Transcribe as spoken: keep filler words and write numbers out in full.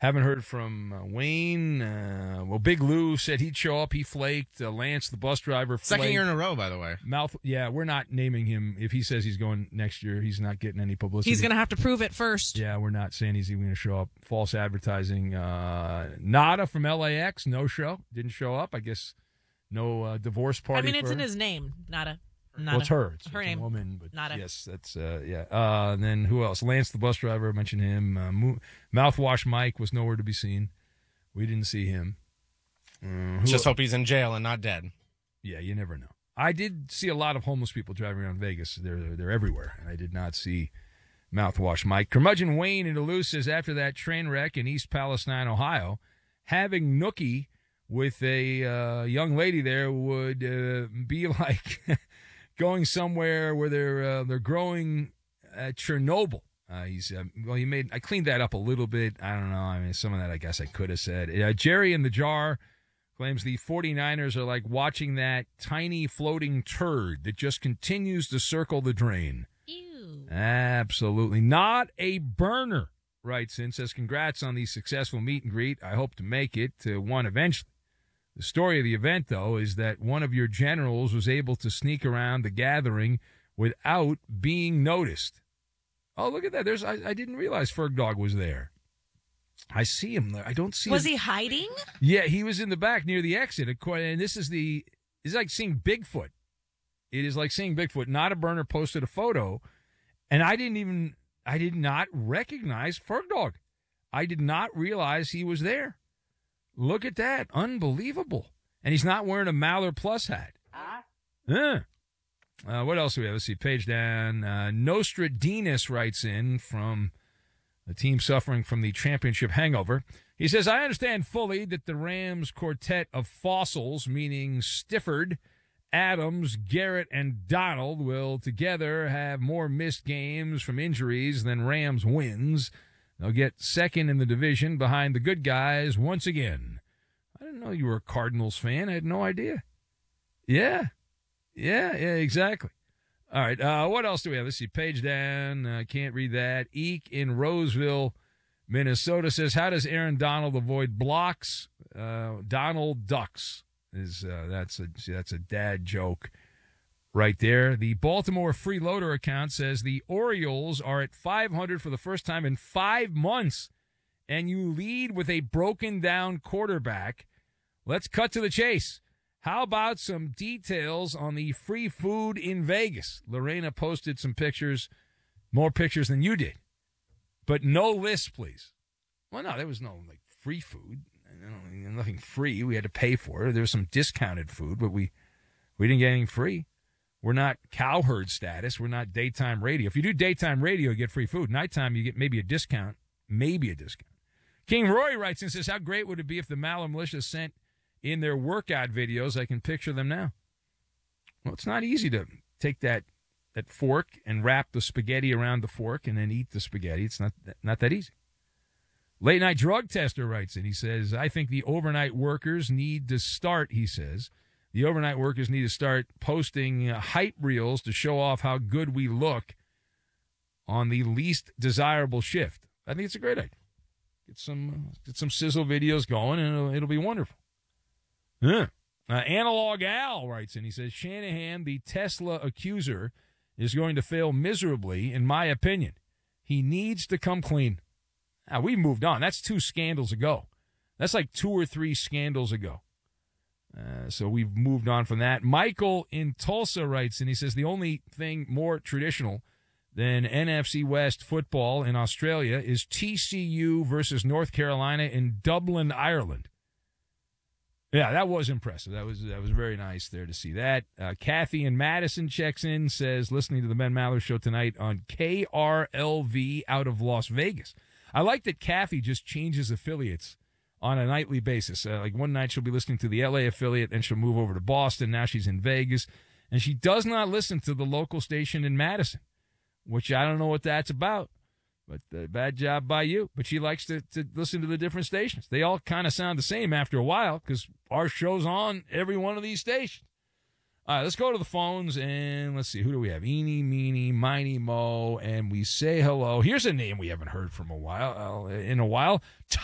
Haven't heard from uh, Wayne. Uh, well, Big Lou said he'd show up. He flaked. Uh, Lance, the bus driver, flaked. Second year in a row, by the way. Mouth. Yeah, we're not naming him. If he says he's going next year, he's not getting any publicity. He's going to have to prove it first. Yeah, we're not saying he's even going to show up. False advertising. Uh, Nada from L A X, no show. Didn't show up. I guess no uh, divorce party. I mean, it's for in her. his name. Nada. Nada. Well, it's her. It's, her it's name. a woman. But Nada. Yes, that's, uh, yeah. Uh, and then who else? Lance, the bus driver, I mentioned him. Uh, Mo- Mouthwash Mike was nowhere to be seen. We didn't see him. Uh, who Just el- hope he's in jail and not dead. Yeah, you never know. I did see a lot of homeless people driving around Vegas. They're, they're, they're everywhere. And I did not see Mouthwash Mike. Curmudgeon Wayne in Duluth says after that train wreck in East Palestine, Ohio, having Nookie with a uh, young lady there would uh, be like going somewhere where they're uh, they're growing at Chernobyl. Uh, he's uh, well. He made. I cleaned that up a little bit. I don't know. I mean, some of that I guess I could have said. Uh, Jerry in the Jar claims the 49ers are like watching that tiny floating turd that just continues to circle the drain. Ew. Absolutely not a burner. Writes in, says congrats on the successful meet and greet. I hope to make it to one eventually. The story of the event, though, is that one of your generals was able to sneak around the gathering without being noticed. Oh, look at that. There's I, I didn't realize Fergdog was there. I see him there. I don't see Was him. he hiding? Yeah, he was in the back near the exit. And this is the, it's like seeing Bigfoot. It is like seeing Bigfoot. Not a burner posted a photo. And I didn't even, I did not recognize Fergdog. I did not realize he was there. Look at that. Unbelievable. And he's not wearing a Maller Plus hat. Huh? Yeah. Uh, what else do we have? Let's see. Page down. Uh, Nostradinus writes in from a team suffering from the championship hangover. He says, I understand fully that the Rams quartet of fossils, meaning Stifford, Adams, Garrett, and Donald, will together have more missed games from injuries than Rams wins. They'll get second in the division behind the good guys once again. I didn't know you were a Cardinals fan. I had no idea. Yeah. Yeah, yeah, exactly. All right, uh, what else do we have? Let's see, page down. I uh, can't read that. Eek in Roseville, Minnesota says, how does Aaron Donald avoid blocks? Uh, Donald ducks. Is uh, that's a see, that's a dad joke right there. The Baltimore Freeloader account says the Orioles are at five hundred for the first time in five months, and you lead with a broken-down quarterback. Let's cut to the chase. How about some details on the free food in Vegas? Lorena posted some pictures, more pictures than you did, but no list, please. Well, no, there was no like free food. Nothing free. We had to pay for it. There was some discounted food, but we we didn't get anything free. We're not cowherd status. We're not daytime radio. If you do daytime radio, you get free food. Nighttime, you get maybe a discount, maybe a discount. King Roy writes and says, how great would it be if the Maller Militia sent in their workout videos? I can picture them now. Well, it's not easy to take that that fork and wrap the spaghetti around the fork and then eat the spaghetti. It's not not that easy. Late Night Drug Tester writes in. He says, I think the overnight workers need to start, he says, the overnight workers need to start posting uh, hype reels to show off how good we look on the least desirable shift. I think it's a great idea. Get some uh, get some sizzle videos going, and it'll, it'll be wonderful. Yeah. Uh, Analog Al writes in. He says, Shanahan, the Tesla accuser, is going to fail miserably, in my opinion. He needs to come clean. Now, we moved on. That's two scandals ago. That's like two or three scandals ago. Uh, so we've moved on from that. Michael in Tulsa writes, and he says, the only thing more traditional than N F C West football in Australia is T C U versus North Carolina in Dublin, Ireland. Yeah, that was impressive. That was that was very nice there to see that. Uh, Kathy in Madison checks in, says, listening to the Ben Maller Show tonight on K R L V out of Las Vegas. I like that Kathy just changes affiliates on a nightly basis. Uh, like one night she'll be listening to the L A affiliate, and she'll move over to Boston. Now she's in Vegas. And she does not listen to the local station in Madison, which I don't know what that's about. But uh, bad job by you. But she likes to, to listen to the different stations. They all kind of sound the same after a while because our show's on every one of these stations. All right, let's go to the phones, and let's see. Who do we have? Eeny, meeny, miny, mo, and we say hello. Here's a name we haven't heard from a while uh, in a while.